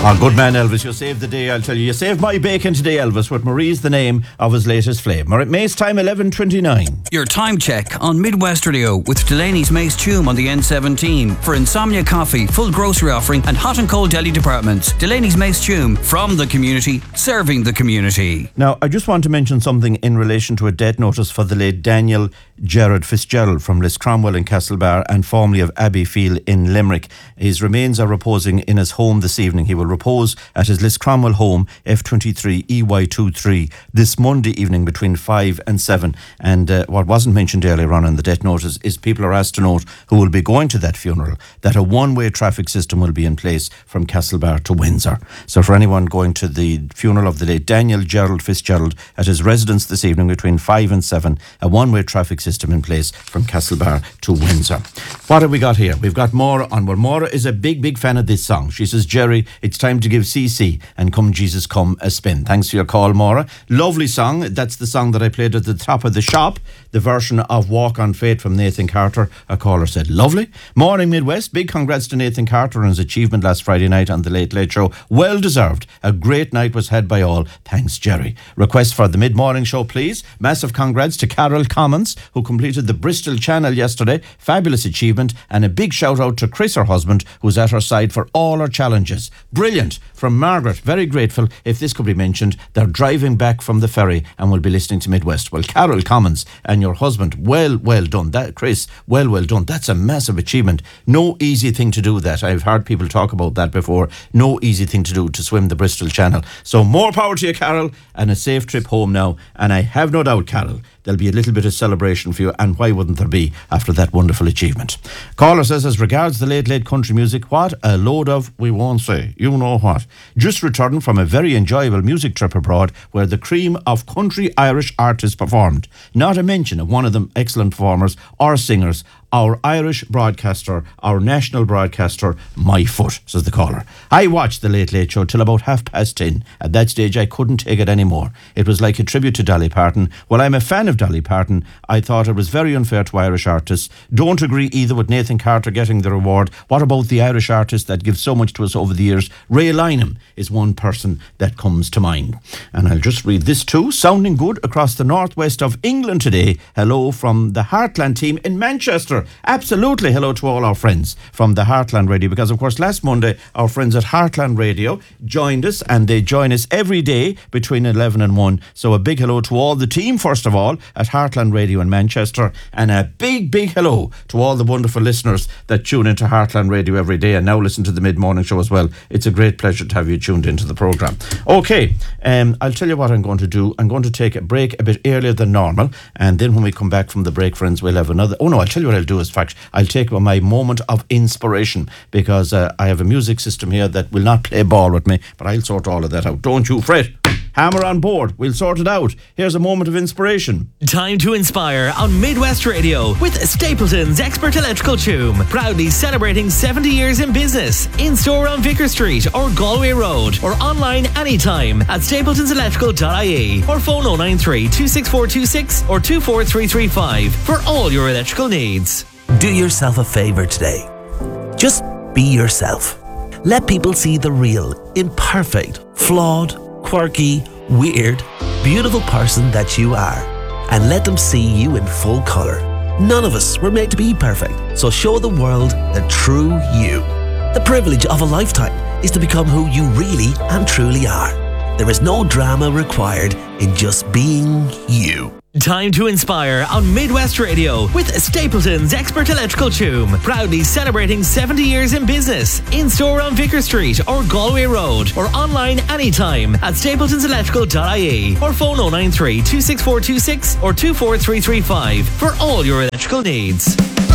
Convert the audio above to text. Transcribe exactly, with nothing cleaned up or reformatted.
Ah, good man, Elvis. You saved the day, I'll tell you. You saved my bacon today, Elvis, with Marie's the name of his latest flame. All right, May's time, eleven twenty-nine. Your time check on Midwest Radio with Delaney's Mace Tume on the N seventeen. For Insomnia Coffee, full grocery offering and hot and cold deli departments. Delaney's Mace Tume, from the community, serving the community. Now, I just want to mention something in relation to a death notice for the late Daniel Gerard Fitzgerald from Liscromwell in Castlebar and formerly of Abbeyfield in Limerick. His remains are reposing in his home this evening. He will repose at his Liscromwell home, F twenty-three E Y twenty-three, this Monday evening between five and seven. And uh, what wasn't mentioned earlier on in the death notice is people are asked to note who will be going to that funeral, that a one-way traffic system will be in place from Castlebar to Windsor. So for anyone going to the funeral of the late Daniel Gerald Fitzgerald at his residence this evening between five and seven, a one-way traffic system in place from Castlebar to Windsor. What have we got here? We've got Maura on. Well, Maura is a big, big fan of this song. She says, Jerry, it's time to give C C and Come Jesus Come a spin. Thanks for your call, Maura. Lovely song. That's the song that I played at the top of the shop, the version of Walk on Faith from Nathan Carter. A caller said, lovely. Morning Midwest. Big congrats to Nathan Carter on his achievement last Friday night on the Late Late Show. Well deserved. A great night was had by all. Thanks, Jerry. Request for the mid-morning show, please. Massive congrats to Carol Commons, who completed the Bristol Channel yesterday. Fabulous achievement. And a big shout out to Chris, her husband, who's at her side for all her challenges. Brilliant. From Margaret, very grateful. If this could be mentioned, they're driving back from the ferry and will be listening to Midwest. Well, Carol Commons and your husband, well, well done. That, Chris, well, well done. That's a massive achievement. No easy thing to do that. I've heard people talk about that before. No easy thing to do to swim the Bristol Channel. So more power to you, Carol, and a safe trip home now. And I have no doubt, Carol, there'll be a little bit of celebration for you, and why wouldn't there be after that wonderful achievement? Caller says, as regards the late, late country music, what a load of, we won't say, you know what. Just returned from a very enjoyable music trip abroad where the cream of country Irish artists performed. Not a mention of one of them excellent performers or singers, our Irish broadcaster, our national broadcaster, My Foot, says the caller. I watched the Late Late Show till about half past ten. At that stage, I couldn't take it anymore. It was like a tribute to Dolly Parton. Well, I'm a fan of Dolly Parton. I thought it was very unfair to Irish artists. Don't agree either with Nathan Carter getting the reward. What about the Irish artists that give so much to us over the years? Ray Lynham is one person that comes to mind. And I'll just read this too. Sounding good across the northwest of England today. Hello from the Heartland team in Manchester. Absolutely hello to all our friends from the Heartland Radio, because of course last Monday our friends at Heartland Radio joined us, and they join us every day between eleven and one. So a big hello to all the team first of all at Heartland Radio in Manchester, and a big big hello to all the wonderful listeners that tune into Heartland Radio every day and now listen to the mid-morning show as well. It's a great pleasure to have you tuned into the programme. Okay, um, I'll tell you what I'm going to do. I'm going to take a break a bit earlier than normal, and then when we come back from the break, friends, we'll have another... Oh no, I'll tell you what I'll do is, in fact, I'll take my moment of inspiration, because uh, I have a music system here that will not play ball with me, but I'll sort all of that out. Don't you fret. Hammer on board. We'll sort it out. Here's a moment of inspiration. Time to inspire on Midwest Radio with Stapleton's Expert Electrical Tume. Proudly celebrating seventy years in business. In store on Vicar Street or Galway Road, or online anytime at stapletons electrical dot I E, or phone oh nine three, two six four two six or two four three three five for all your electrical needs. Do yourself a favour today. Just be yourself. Let people see the real, imperfect, flawed, quirky, weird, beautiful person that you are, and let them see you in full colour. None of us were made to be perfect, so show the world the true you. The privilege of a lifetime is to become who you really and truly are. There is no drama required in just being you. Time to inspire on Midwest Radio with Stapleton's Expert Electrical Tume. Proudly celebrating seventy years in business. In store on Vicar Street or Galway Road, or online anytime at stapletons electrical dot I E, or phone oh nine three, two six four two six or two four three three five for all your electrical needs.